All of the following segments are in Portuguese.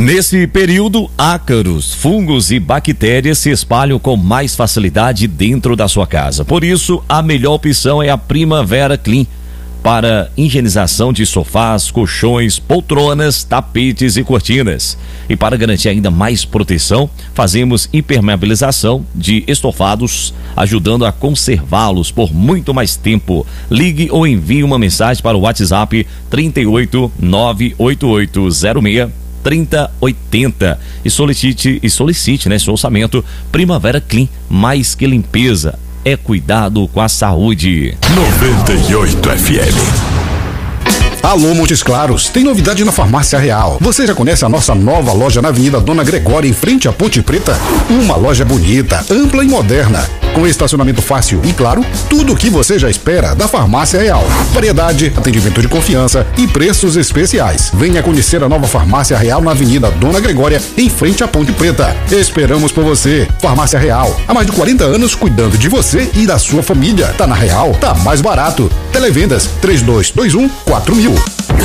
Nesse período, ácaros, fungos e bactérias se espalham com mais facilidade dentro da sua casa. Por isso, a melhor opção é a Primavera Clean para higienização de sofás, colchões, poltronas, tapetes e cortinas. E para garantir ainda mais proteção, fazemos impermeabilização de estofados, ajudando a conservá-los por muito mais tempo. Ligue ou envie uma mensagem para o WhatsApp 38 98806 3080 e solicite, né, seu orçamento. Primavera Clean, mais que limpeza, é cuidado com a saúde. 98 FM. Alô, Montes Claros, tem novidade na Farmácia Real. Você já conhece a nossa nova loja na Avenida Dona Gregória, em frente à Ponte Preta? Uma loja bonita, ampla e moderna, com estacionamento fácil e, claro, tudo o que você já espera da Farmácia Real. Variedade, atendimento de confiança e preços especiais. Venha conhecer a nova Farmácia Real na Avenida Dona Gregória, em frente à Ponte Preta. Esperamos por você. Farmácia Real, há mais de 40 anos cuidando de você e da sua família. Tá na Real, tá mais barato. Televendas 3221-4000.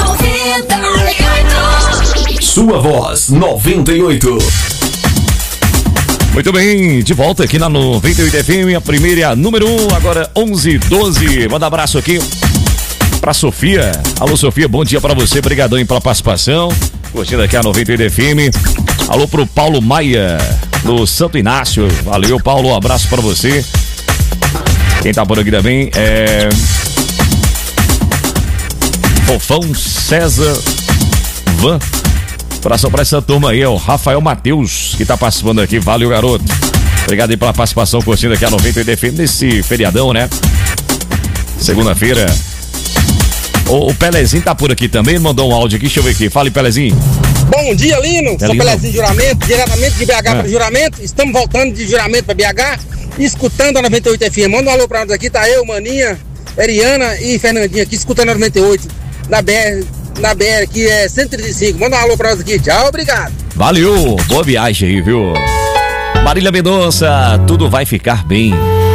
98. Sua voz 98. Muito bem, de volta aqui na 98 FM, a primeira e a número 1, agora 11:12. Manda um abraço aqui pra Sofia. Alô, Sofia, bom dia pra você, brigadão pela participação. Curtindo aqui a 98 FM. Alô pro Paulo Maia, no Santo Inácio. Valeu, Paulo, um abraço pra você. Quem tá por aqui também é Fofão César Van. Abração pra essa turma aí, é o Rafael Matheus, que tá participando aqui. Valeu, garoto. Obrigado aí pela participação, curtindo aqui a 98 FM nesse feriadão, né? Segunda-feira. O Pelezinho tá por aqui também, mandou um áudio aqui, deixa eu ver aqui. Fala aí, Pelezinho. Bom dia, Lino. Sou Pelezinho de Juramento, diretamente de BH para Juramento. Estamos voltando de Juramento para BH, escutando a 98 FM. Manda um alô pra nós aqui, tá eu, Maninha, Eriana e Fernandinha aqui, escutando a 98 na BR aqui é 135. Manda um alô pra nós aqui, tchau, obrigado. Valeu, boa viagem aí, viu? Marília Mendonça, tudo vai ficar bem.